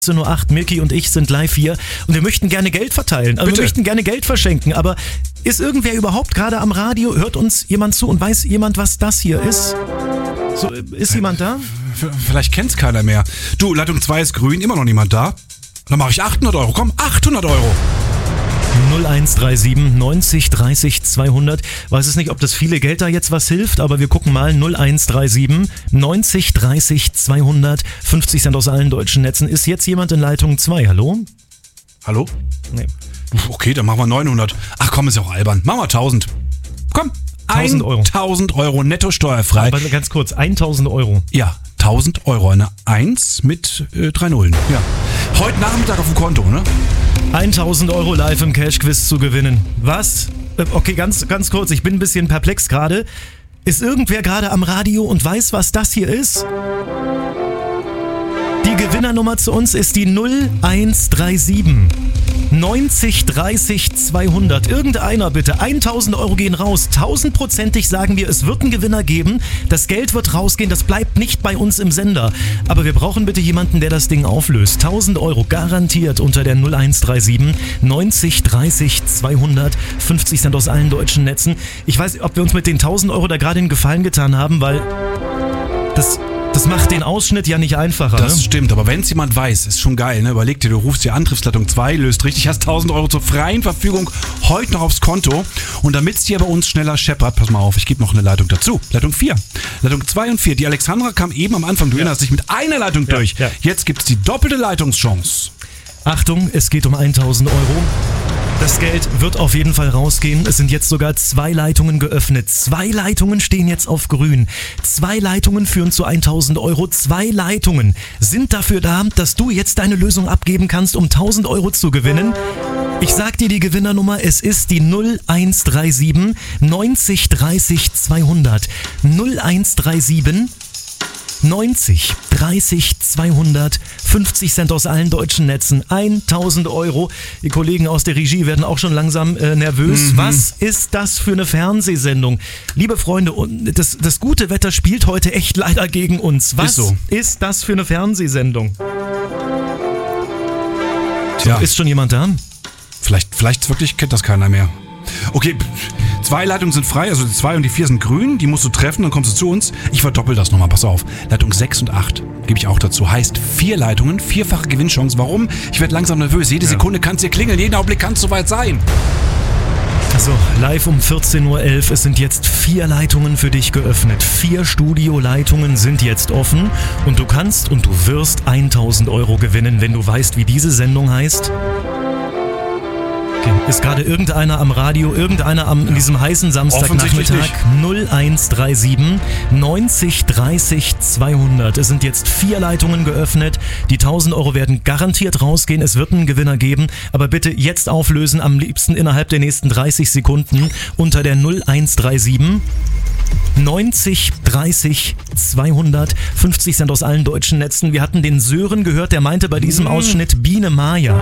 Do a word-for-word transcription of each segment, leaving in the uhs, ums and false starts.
achtzehn Uhr acht, Mirki und ich sind live hier und wir möchten gerne Geld verteilen, also wir möchten gerne Geld verschenken, aber ist irgendwer überhaupt gerade am Radio, hört uns jemand zu und weiß jemand, was das hier ist? So, ist jemand da? Vielleicht kennt's keiner mehr. Du, Leitung zwei ist grün, immer noch niemand da? Dann mache ich achthundert Euro, komm, achthundert Euro. null eins drei sieben neunzig dreißig zweihundert. Weiß es nicht, ob das viele Geld da jetzt was hilft, aber wir gucken mal. null eins drei sieben neunzig dreißig zweihundert. fünfzig Cent aus allen deutschen Netzen. Ist jetzt jemand in Leitung zwei? Hallo? Hallo? Nee. Okay, dann machen wir neunhundert. Ach komm, ist ja auch albern. Machen wir tausend. Komm, tausend Euro. tausend Euro netto steuerfrei. Aber ganz kurz, tausend Euro. Ja, tausend Euro. Eine eins mit äh, drei Nullen. Ja. Heute Nachmittag auf dem Konto, ne? tausend Euro live im Cash-Quiz zu gewinnen. Was? Okay, ganz, ganz kurz, ich bin ein bisschen perplex gerade. Ist irgendwer gerade am Radio und weiß, was das hier ist? Die Gewinnernummer zu uns ist die null eins drei sieben neunzig dreißig zweihundert. Irgendeiner bitte. tausend Euro gehen raus. Tausendprozentig sagen wir, es wird einen Gewinner geben. Das Geld wird rausgehen. Das bleibt nicht bei uns im Sender. Aber wir brauchen bitte jemanden, der das Ding auflöst. tausend Euro garantiert unter der null eins drei sieben neunzig dreißig zweihundert. fünfzig Cent aus allen deutschen Netzen. Ich weiß nicht, ob wir uns mit den tausend Euro da gerade einen Gefallen getan haben, weil das... Das macht den Ausschnitt ja nicht einfacher. Das ne? stimmt, aber wenn es jemand weiß, ist schon geil, ne? Überleg dir, du rufst dir an, triffst Leitung zwei, löst richtig, hast tausend Euro zur freien Verfügung heute noch aufs Konto. Und damit es dir bei uns schneller scheppert, pass mal auf, ich gebe noch eine Leitung dazu. Leitung vier. Leitung zwei und vier. Die Alexandra kam eben am Anfang, du ja. erinnerst dich, mit einer Leitung ja, durch. Ja. Jetzt gibt's die doppelte Leitungschance. Achtung, es geht um tausend Euro. Das Geld wird auf jeden Fall rausgehen. Es sind jetzt sogar zwei Leitungen geöffnet. Zwei Leitungen stehen jetzt auf grün. Zwei Leitungen führen zu tausend Euro. Zwei Leitungen sind dafür da, dass du jetzt deine Lösung abgeben kannst, um tausend Euro zu gewinnen. Ich sag dir die Gewinnernummer, es ist die null eins drei sieben neunzig dreißig zweihundert. null eins drei sieben neunzig dreißig zweihundert. fünfzig Cent aus allen deutschen Netzen. tausend Euro. Die Kollegen aus der Regie werden auch schon langsam äh, nervös. Mhm. Was ist das für eine Fernsehsendung? Liebe Freunde, das, das gute Wetter spielt heute echt leider gegen uns. Was ist, so. ist das für eine Fernsehsendung? Tja. So, ist schon jemand da? Vielleicht, vielleicht wirklich kennt das keiner mehr. Okay, zwei Leitungen sind frei, also die zwei und die vier sind grün, die musst du treffen, dann kommst du zu uns. Ich verdoppel das nochmal, pass auf. Leitung sechs und acht gebe ich auch dazu. Heißt vier Leitungen, vierfache Gewinnchance. Warum? Ich werde langsam nervös. Jede ja. Sekunde kann es hier klingeln, jeden Augenblick kann es soweit sein. Also live um vierzehn Uhr elf, es sind jetzt vier Leitungen für dich geöffnet. Vier Studioleitungen sind jetzt offen und du kannst und du wirst tausend Euro gewinnen, wenn du weißt, wie diese Sendung heißt. Okay. Ist gerade irgendeiner am Radio, irgendeiner am, in diesem heißen Samstagnachmittag? null eins drei sieben neunzig dreißig zweihundert. Es sind jetzt vier Leitungen geöffnet. Die tausend Euro werden garantiert rausgehen. Es wird einen Gewinner geben. Aber bitte jetzt auflösen, am liebsten innerhalb der nächsten dreißig Sekunden unter der null eins drei sieben neunzig dreißig zweihundert. fünfzig Cent aus allen deutschen Netzen. Wir hatten den Sören gehört, der meinte bei diesem Ausschnitt Biene Maya.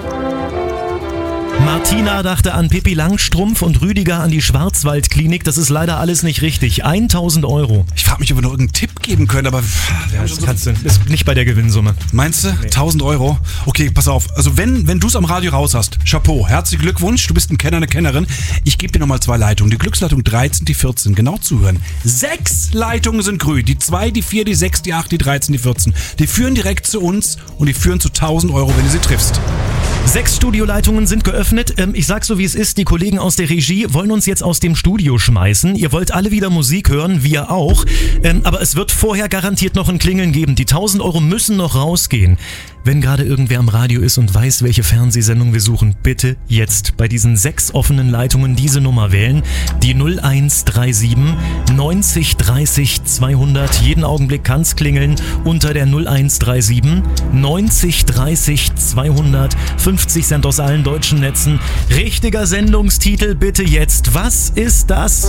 Martina dachte an Pippi Langstrumpf und Rüdiger an die Schwarzwaldklinik. Das ist leider alles nicht richtig. tausend Euro. Ich frage mich, ob wir noch irgendeinen Tipp geben können, aber... Ja, das kannst du. Ist nicht bei der Gewinnsumme. Meinst du? Nee. tausend Euro? Okay, pass auf. Also wenn, wenn du es am Radio raus hast, Chapeau, herzlichen Glückwunsch. Du bist ein Kenner, eine Kennerin. Ich gebe dir nochmal zwei Leitungen. Die Glücksleitung dreizehn, die vierzehn. Genau zuhören. Sechs Leitungen sind grün. Die zwei, die vier, die sechs, die acht, die dreizehn, die vierzehn. Die führen direkt zu uns und die führen zu tausend Euro, wenn du sie triffst. Sechs Studioleitungen sind geöffnet. Ich sag so, wie es ist, die Kollegen aus der Regie wollen uns jetzt aus dem Studio schmeißen. Ihr wollt alle wieder Musik hören, wir auch. Aber es wird vorher garantiert noch ein Klingeln geben. Die tausend Euro müssen noch rausgehen. Wenn gerade irgendwer am Radio ist und weiß, welche Fernsehsendung wir suchen, bitte jetzt bei diesen sechs offenen Leitungen diese Nummer wählen. Die null eins drei sieben neunzig dreißig zweihundert. Jeden Augenblick kann's klingeln unter der null eins drei sieben neunzig dreißig zweihundert. fünfzig Cent aus allen deutschen Netzen. Richtiger Sendungstitel bitte jetzt. Was ist das?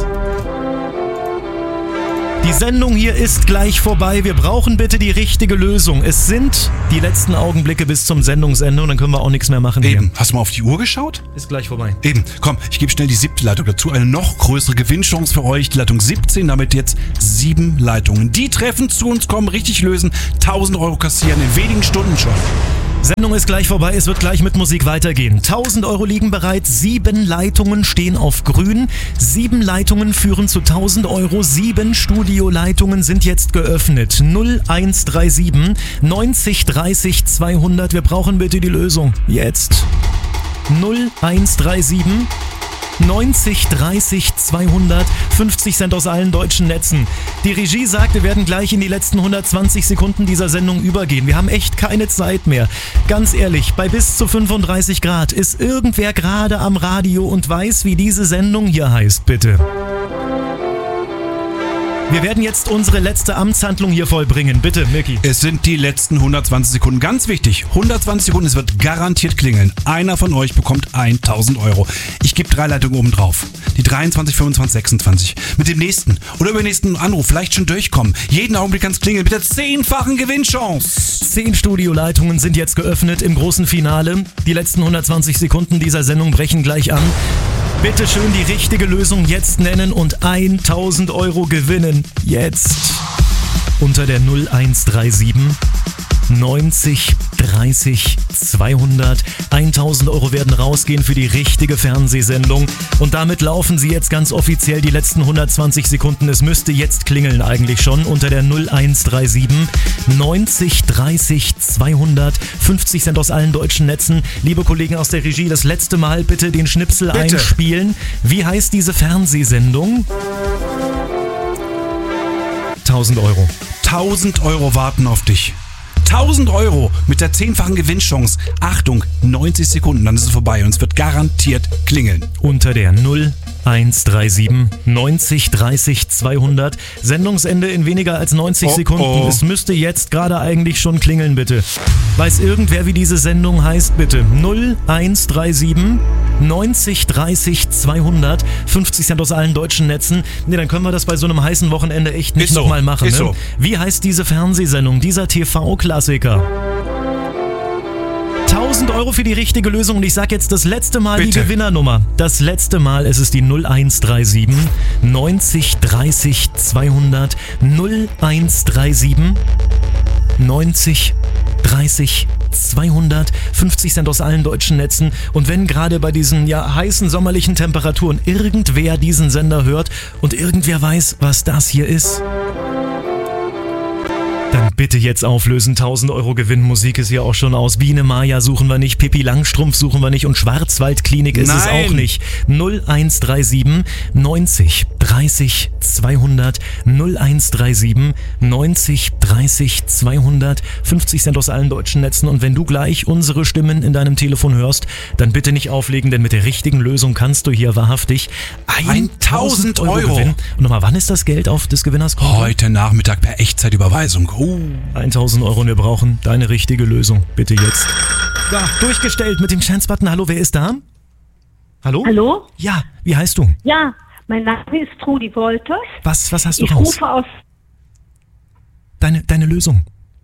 Die Sendung hier ist gleich vorbei. Wir brauchen bitte die richtige Lösung. Es sind die letzten Augenblicke bis zum Sendungsende und dann können wir auch nichts mehr machen. Eben. Hier. Hast du mal auf die Uhr geschaut? Ist gleich vorbei. Eben. Komm, ich gebe schnell die siebte Leitung dazu. Eine noch größere Gewinnchance für euch. Die Leitung siebzehn, damit jetzt sieben Leitungen. Die treffen zu uns, kommen, richtig lösen, tausend Euro kassieren in wenigen Stunden schon. Sendung ist gleich vorbei, es wird gleich mit Musik weitergehen. tausend Euro liegen bereit, sieben Leitungen stehen auf grün. Sieben Leitungen führen zu tausend Euro, sieben Studioleitungen sind jetzt geöffnet. null eins drei sieben neunzig dreißig zweihundert, wir brauchen bitte die Lösung. Jetzt. null eins drei sieben neunzig dreißig zweihundert, fünfzig Cent aus allen deutschen Netzen. Die Regie sagt, wir werden gleich in die letzten hundertzwanzig Sekunden dieser Sendung übergehen. Wir haben echt keine Zeit mehr. Ganz ehrlich, bei bis zu fünfunddreißig Grad ist irgendwer gerade am Radio und weiß, wie diese Sendung hier heißt, bitte. Wir werden jetzt unsere letzte Amtshandlung hier vollbringen. Bitte, Micky. Es sind die letzten hundertzwanzig Sekunden. Ganz wichtig, hundertzwanzig Sekunden, es wird garantiert klingeln. Einer von euch bekommt tausend Euro. Ich gebe drei Leitungen oben drauf. Die dreiundzwanzig, fünfundzwanzig, sechsundzwanzig. Mit dem nächsten oder übernächsten Anruf vielleicht schon durchkommen. Jeden Augenblick kann es klingeln mit der zehnfachen Gewinnchance. Zehn Studioleitungen sind jetzt geöffnet im großen Finale. Die letzten hundertzwanzig Sekunden dieser Sendung brechen gleich an. Bitte schön die richtige Lösung jetzt nennen und tausend Euro gewinnen. Jetzt. Unter der null eins drei sieben neunzig dreißig zweihundert. tausend Euro werden rausgehen für die richtige Fernsehsendung. Und damit laufen sie jetzt ganz offiziell die letzten hundertzwanzig Sekunden. Es müsste jetzt klingeln eigentlich schon. Unter der null eins drei sieben neunzig dreißig zweihundert. fünfzig Cent aus allen deutschen Netzen. Liebe Kollegen aus der Regie, das letzte Mal bitte den Schnipsel bitte einspielen. Wie heißt diese Fernsehsendung? tausend Euro. tausend Euro warten auf dich. tausend Euro mit der zehnfachen Gewinnchance. Achtung, neunzig Sekunden, dann ist es vorbei und es wird garantiert klingeln. Unter der null eins drei sieben neunzig dreißig zweihundert. Sendungsende in weniger als neunzig oh, Sekunden. Oh. Es müsste jetzt gerade eigentlich schon klingeln, bitte. Weiß irgendwer, wie diese Sendung heißt, bitte? null eins drei sieben neunzig dreißig zweihundert. fünfzig Cent aus allen deutschen Netzen. Ne, dann können wir das bei so einem heißen Wochenende echt nicht so. nochmal machen. Ist ne? so. Wie heißt diese Fernsehsendung, dieser T V-Klassiker? tausend Euro für die richtige Lösung und ich sag jetzt das letzte Mal Bitte. Die Gewinnernummer. Das letzte Mal ist es die null eins drei sieben neunzig dreißig zweihundert. null eins drei sieben neunzig dreißig zweihundert. fünfzig Cent aus allen deutschen Netzen. Und wenn gerade bei diesen ja heißen sommerlichen Temperaturen irgendwer diesen Sender hört und irgendwer weiß, was das hier ist, dann bitte jetzt auflösen. tausend Euro Gewinn. Musik ist ja auch schon aus. Biene Maya suchen wir nicht. Pippi Langstrumpf suchen wir nicht. Und Schwarzwaldklinik ist Nein. es auch nicht. null eins drei sieben neunzig dreißig zweihundert. null eins drei sieben neunzig dreißig zweihundert. fünfzig Cent aus allen deutschen Netzen. Und wenn du gleich unsere Stimmen in deinem Telefon hörst, dann bitte nicht auflegen, denn mit der richtigen Lösung kannst du hier wahrhaftig tausend Euro gewinnen. Und nochmal, wann ist das Geld auf des Gewinners? Heute Nachmittag per Echtzeitüberweisung. Oh. tausend Euro und wir brauchen deine richtige Lösung. Bitte jetzt. Ja, durchgestellt mit dem Chance-Button. Hallo, wer ist da? Hallo? Hallo? Ja, wie heißt du? Ja, mein Name ist Trudi Wolters. Was, was hast du ich raus? rufe aus... Deine, deine Lösung.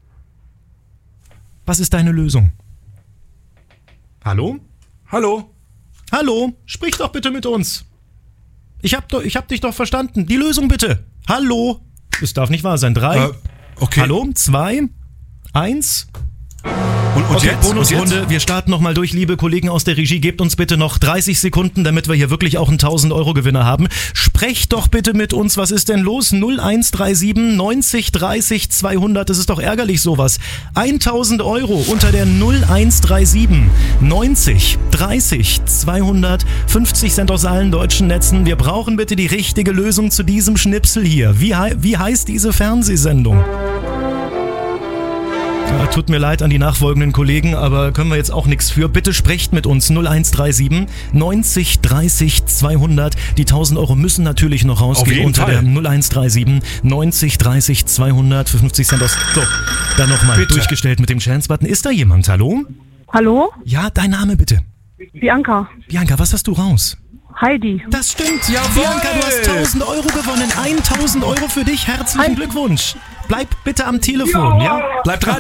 Was ist deine Lösung? Hallo? Hallo? Hallo? Sprich doch bitte mit uns. Ich hab, doch, ich hab dich doch verstanden. Die Lösung bitte. Hallo? Es darf nicht wahr sein. Drei. Äh, okay. Hallo? Zwei. Eins. Und, und okay, jetzt? Bonusrunde. Und jetzt? Wir starten nochmal durch, liebe Kollegen aus der Regie. Gebt uns bitte noch dreißig Sekunden, damit wir hier wirklich auch einen tausend Euro Gewinner haben. Sprecht doch bitte mit uns. Was ist denn los? null eins drei sieben neunzig dreißig zweihundert. Das ist doch ärgerlich sowas. tausend Euro unter der null eins drei sieben neunzig dreißig zweihundert. fünfzig Cent aus allen deutschen Netzen. Wir brauchen bitte die richtige Lösung zu diesem Schnipsel hier. Wie, wie heißt diese Fernsehsendung? Ja, tut mir leid an die nachfolgenden Kollegen, aber können wir jetzt auch nichts für. Bitte sprecht mit uns. null eins drei sieben neunzig dreißig zweihundert. Die tausend Euro müssen natürlich noch rausgehen unter Fall. der null eins drei sieben neunzig dreißig zweihundert für fünfzig Cent aus. So, dann nochmal durchgestellt mit dem Chance-Button. Ist da jemand? Hallo? Hallo? Ja, dein Name bitte. Bianca. Bianca, was hast du raus? Heidi. Das stimmt. Ja, Bianca, du hast tausend Euro gewonnen. tausend Euro für dich. Herzlichen Hi. Glückwunsch. Bleib bitte am Telefon, ja? Bleib dran.